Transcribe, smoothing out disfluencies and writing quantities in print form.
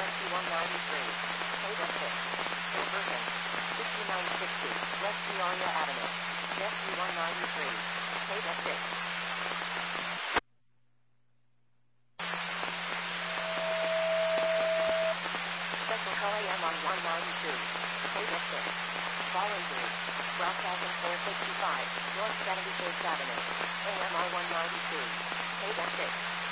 193. Paid F6. Conversion. 5960. West Peoria Avenue. Jet 193. Paid F6. Central AM on 192. Paid F6. Volunteers. Broadcasting 465. North 76th Avenue. AM on 192. Paid F6.